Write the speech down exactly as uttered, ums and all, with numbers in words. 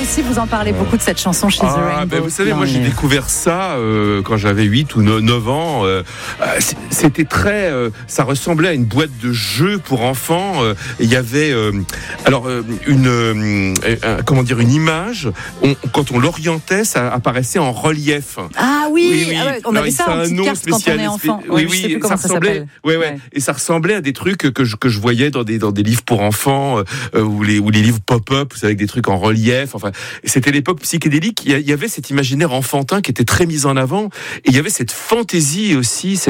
aussi, vous en parlez beaucoup de cette chanson chez ah, The Rainbow. Ben vous savez, moi j'ai découvert ça euh, quand j'avais huit ou neuf ans. Euh, c'était très, euh, ça ressemblait à une boîte de jeux pour enfants. Il euh, y avait, euh, alors euh, une, euh, euh, comment dire, une image. On, quand on l'orientait, ça apparaissait en relief. Ah oui, oui, oui. Ah ouais, on alors, avait ça en petite carte quand on est enfant. Oui, ouais, oui, je sais plus comment ça ça ressemblait. s'appelle. Ouais, ouais, ouais. Et ça ressemblait à des trucs que je que je voyais dans des dans des livres pour enfants euh, ou les ou les livres pop-up, vous savez, avec des trucs en relief. Enfin, c'était l'époque psychédélique. Il y avait cet imaginaire enfantin qui était très mis en avant, et il y avait cette fantaisie aussi. Cette